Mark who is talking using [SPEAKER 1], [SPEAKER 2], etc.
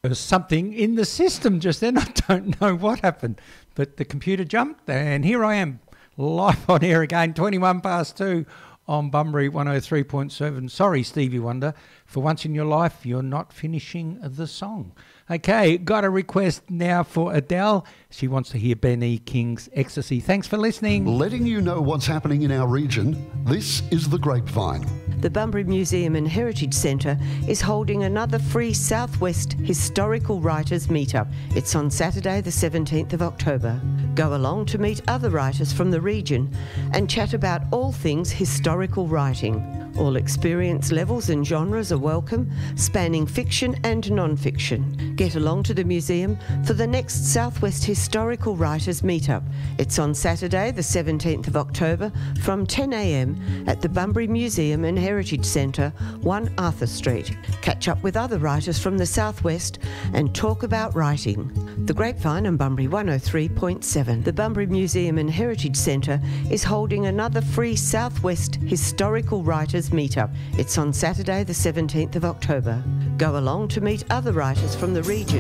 [SPEAKER 1] There was something in the system just then. I don't know what happened, but the computer jumped, and here I am, live on air again, 21 past 2 on Bunbury 103.7. Sorry, Stevie Wonder, for once in your life, you're not finishing the song. Okay, got a request now for Adele. She wants to hear Ben E. King's Ecstasy. Thanks for listening.
[SPEAKER 2] Letting you know what's happening in our region, this is The Grapevine.
[SPEAKER 3] The Bunbury Museum and Heritage Centre is holding another free Southwest Historical Writers Meetup. It's on Saturday the 17th of October. Go along to meet other writers from the region and chat about all things historical writing. All experience levels and genres are welcome, spanning fiction and non-fiction. Get along to the museum for the next Southwest Historical Writers Meetup. It's on Saturday the 17th of October from 10 a.m. at the Bunbury Museum and Heritage Centre, 1 Arthur Street. Catch up with other writers from the Southwest and talk about writing. The Grapevine on Bunbury 103.7. The Bunbury Museum and Heritage Centre is holding another free Southwest Historical Writers Meetup. It's on Saturday the 17th of October. Go along to meet other writers from the region